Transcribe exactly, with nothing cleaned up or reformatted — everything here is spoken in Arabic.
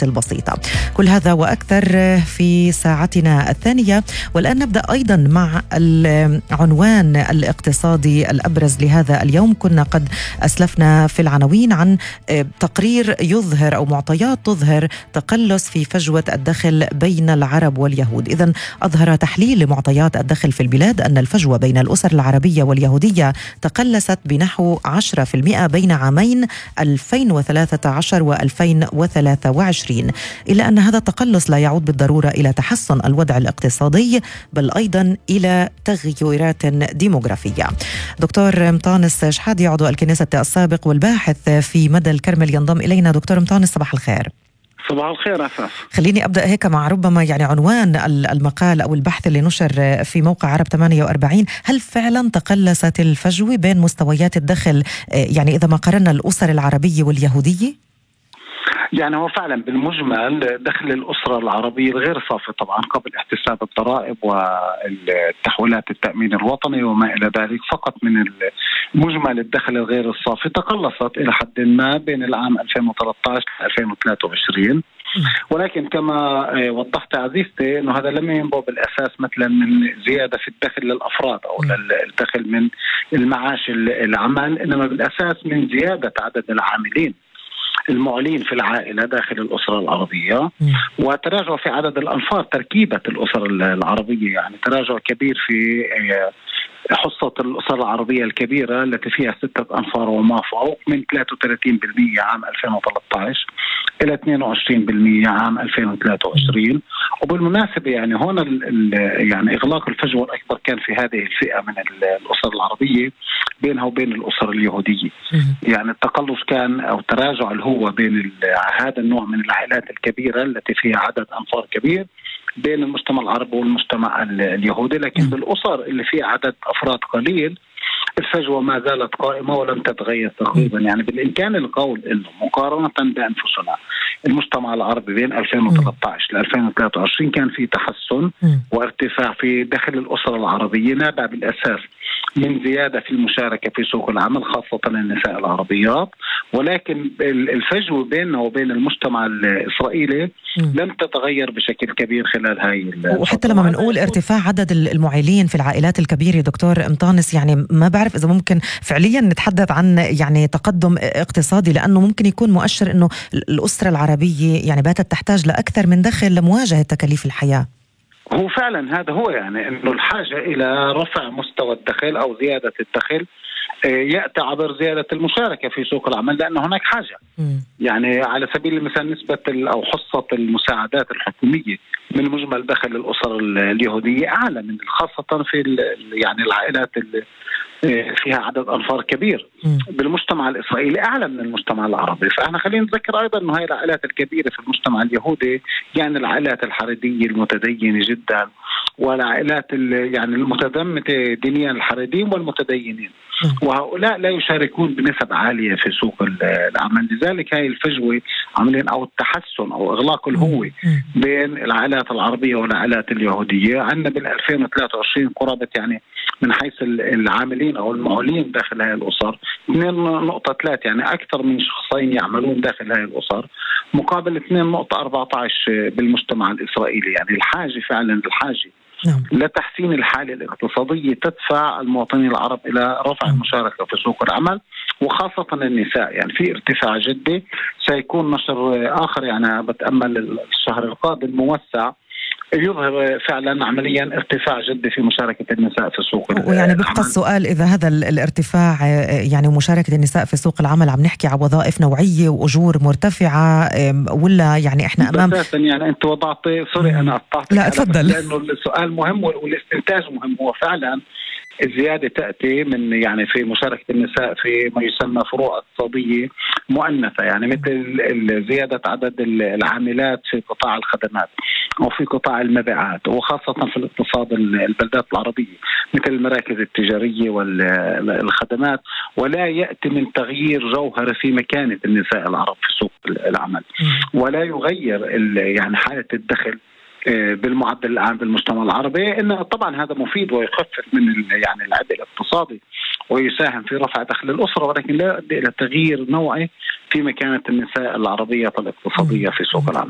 العمالة البسيطة. كل هذا وأكثر في ساعتنا الثانية. والآن نبدأ أيضا مع العنوان الاقتصادي الأبرز لهذا اليوم. كنا قد أسلفنا في العناوين عن تقرير يظهر أو معطيات تظهر تقلص في فجوة الدخل بين العرب واليهود. إذن أظهر تحليل لمعطيات الدخل في البلاد أن الفجوة بين الأسر العربية واليهودية تقلصت بنحو عشرة بالمئة بين عامين ألفين وثلاثة عشر وألفين وثلاثة وعشرين، إلا أن هذا التقلص لا يعود بالضرورة إلى تحسن الوضع الاقتصادي بل أيضا إلى تغيرات ديموغرافية. دكتور مطانس شحادي عضو الكنيسة السابق والباحث في مدى الكرمل ينضم إلينا. دكتور مطانس صباح الخير. صباح الخير أساس. خليني أبدأ هيك مع ربما يعني عنوان المقال أو البحث اللي نشر في موقع عرب ثمانية وأربعين. هل فعلا تقلصت الفجوة بين مستويات الدخل يعني إذا ما قارنا الأسر العربية واليهودية؟ يعني هو فعلا بالمجمل دخل الأسرة العربية الغير صافي طبعا قبل احتساب الضرائب والتحويلات التأمين الوطني وما إلى ذلك فقط من مجمل الدخل الغير الصافي تقلصت إلى حد ما بين العام ألفين وثلاثة عشر و ألفين وثلاثة وعشرين. ولكن كما وضحت عزيزتي أنه هذا لم ينبع بالأساس مثلا من زيادة في الدخل للأفراد أو الدخل من المعاش العمل، إنما بالأساس من زيادة عدد العاملين المعولين في العائلة داخل الأسرة العربية وتراجع في عدد الأنفار تركيبة الأسر العربية. يعني تراجع كبير في حصة الأسر العربية الكبيرة التي فيها ستة أنفار وما فوق من ثلاثة وثلاثين بالمئة عام ألفين وثلاثة عشر إلى اثنين وعشرين بالمئة عام ألفين وثلاثة وعشرين. وبالمناسبة يعني هون يعني إغلاق الفجوة الأكبر كان في هذه الفئة من الأسر العربية بينها وبين الأسر اليهودية. يعني التقلص كان أو تراجع اللي هو بين هذا النوع من العائلات الكبيرة التي فيها عدد أنفار كبير بين المجتمع العربي والمجتمع اليهودي، لكن بالأسر اللي فيها عدد أفراد قليل الفجوة ما زالت قائمة ولم تتغير تقريبا. يعني بالإمكان القول إنه مقارنة بأنفسنا المجتمع العربي بين ألفين وثلاثة عشر ل ألفين وثلاثة وعشرين كان في تحسن وارتفاع في دخل الأسرة العربية نابع بالأساس من زيادة في المشاركة في سوق العمل خاصة النساء العربيات، ولكن الفجوة بيننا وبين المجتمع الإسرائيلي لم تتغير بشكل كبير خلال هاي. وحتى لما بنقول ارتفاع عدد المعيلين في العائلات الكبيرة دكتور مطانس، يعني ما بعرف إذا ممكن فعليا نتحدث عن يعني تقدم اقتصادي، لأنه ممكن يكون مؤشر إنه الأسرة العربية يعني باتت تحتاج لأكثر من دخل لمواجهة تكاليف الحياة. هو فعلا هذا هو يعني إنه الحاجة إلى رفع مستوى الدخل أو زيادة الدخل يأتي عبر زيادة المشاركة في سوق العمل، لأن هناك حاجة. م. يعني على سبيل المثال نسبة أو حصة المساعدات الحكومية من مجمل دخل الأسر اليهودية أعلى من خاصة في يعني العائلات اللي فيها عدد أنفار كبير. م. بالمجتمع الإسرائيلي أعلى من المجتمع العربي. فإحنا خلينا نذكر أيضا أنه هاي العائلات الكبيرة في المجتمع اليهودي يعني العائلات الحريدية المتدينة جدا والعائلات يعني المتزمتة دينيا الحريديين والمتدينين، وهؤلاء لا يشاركون بنسب عالية في سوق العمل. لذلك هاي الفجوة عملين أو التحسن أو إغلاق الهوة بين العائلات العربية والعائلات اليهودية. عندنا بالألفين وثلاثة وعشرين قرابة يعني من حيث العاملين أو المعولين داخل هاي الأسر اثنين نقطة ثلاثة، يعني أكثر من شخصين يعملون داخل هاي الأسر مقابل اثنين نقطة أربعة عشر بالمجتمع الإسرائيلي. يعني الحاجة فعلا الحاجة لتحسين الحالة الاقتصادية تدفع المواطنين العرب إلى رفع المشاركة في سوق العمل وخاصة النساء. يعني في ارتفاع جدي سيكون نشر آخر يعني بتأمل الشهر القادم موسع يظهر فعلا عمليا ارتفاع جدي في مشاركة النساء في سوق العمل. ويعني بيبقى السؤال إذا هذا الارتفاع يعني مشاركة النساء في سوق العمل عم نحكي على وظائف نوعية وأجور مرتفعة ولا يعني إحنا أمام يعني أنت وضعت سوري أنا قطعتك. لا اتفضل. لأنه السؤال مهم والاستنتاج مهم. هو فعلا الزيادة تأتي من يعني في مشاركة النساء في ما يسمى فروع اقتصادية مؤنثة، يعني مثل زيادة عدد العاملات في قطاع الخدمات أو في قطاع المبيعات وخاصة في الاقتصاد البلدات العربية مثل المراكز التجارية والخدمات، ولا يأتي من تغيير جوهري في مكانة النساء العرب في سوق العمل ولا يغير يعني حالة الدخل بالمعدل العام بالمجتمع العربي. إن طبعا هذا مفيد ويخفف من يعني العبء الاقتصادي ويساهم في رفع دخل الأسرة، ولكن لا يؤدي إلى تغيير نوعي في مكانة النساء العربية الاقتصادية في سوق العمل.